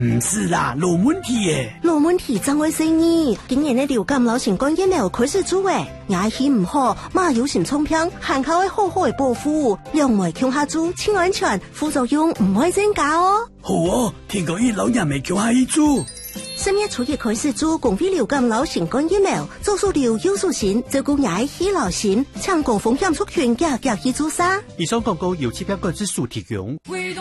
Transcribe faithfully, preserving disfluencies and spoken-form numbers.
唔是啦，老问题耶。 老问题怎会生意？今年的流感流行感疫苗开始做诶，牙齿唔好，马有心冲偏，含口会好好的保护，两枚强下做，清安全，副作用唔会增加哦。 好哦，听讲伊老人未强下一做。 十月初一开始做公费流感流行感疫苗，做数流有数型，照顾牙齿流行，抢高风险族群，加加去做啥？ 以上广告由疾病管制署提供。